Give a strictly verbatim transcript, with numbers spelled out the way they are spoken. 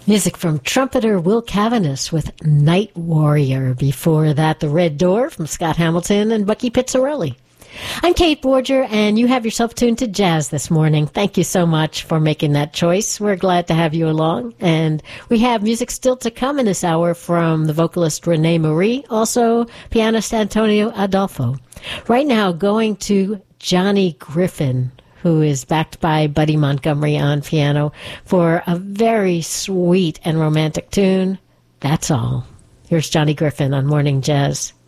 Music from trumpeter Will Cavanis with Night Warrior. Before that, The Red Door from Scott Hamilton and Bucky Pizzarelli. I'm Kate Borger, and you have yourself tuned to jazz this morning. Thank you so much for making that choice. We're glad to have you along. And we have music still to come in this hour from the vocalist Renee Marie, also pianist Antonio Adolfo. Right now, going to Johnny Griffin, who is backed by Buddy Montgomery on piano, for a very sweet and romantic tune, That's All. Here's Johnny Griffin on Morning Jazz.